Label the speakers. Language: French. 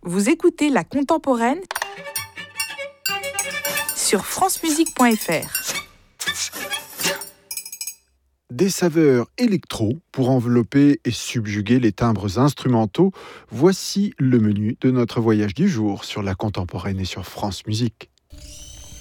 Speaker 1: Vous écoutez La Contemporaine sur francemusique.fr.
Speaker 2: Des saveurs électro pour envelopper et subjuguer les timbres instrumentaux. Voici le menu de notre voyage du jour sur La Contemporaine et sur France Musique.